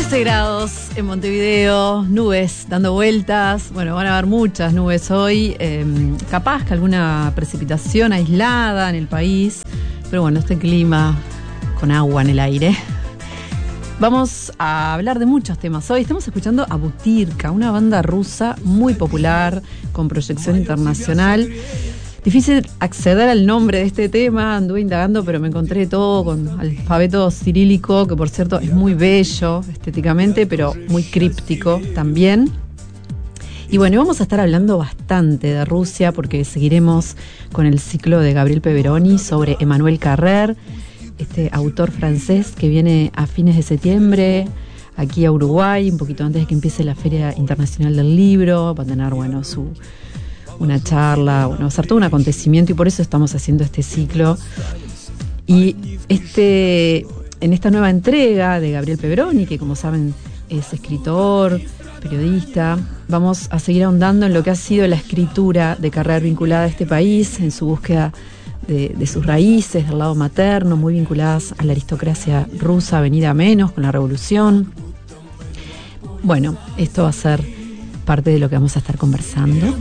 13 grados en Montevideo, nubes dando vueltas. Bueno, van a haber muchas nubes hoy. Capaz que alguna precipitación aislada en el país. Pero bueno, este clima con agua en el aire. Vamos a hablar de muchos temas hoy. Estamos escuchando a Butyrka, una banda rusa muy popular, con proyección internacional. Difícil acceder al nombre de este tema, anduve indagando, pero me encontré todo con alfabeto cirílico, que por cierto es muy bello estéticamente, pero muy críptico también. Y bueno, vamos a estar hablando bastante de Rusia, porque seguiremos con el ciclo de Gabriel Peveroni sobre Emmanuel Carrère, este autor francés que viene a fines de septiembre aquí a Uruguay, un poquito antes de que empiece la Feria Internacional del Libro. Va a tener, bueno, una charla, bueno, va a ser todo un acontecimiento y por eso estamos haciendo este ciclo. Y en esta nueva entrega de Gabriel Peveroni, que como saben es escritor, periodista, vamos a seguir ahondando en lo que ha sido la escritura de Carrère vinculada a este país, en su búsqueda de sus raíces, del lado materno, muy vinculadas a la aristocracia rusa venida a menos con la revolución. Bueno, esto va a ser parte de lo que vamos a estar conversando.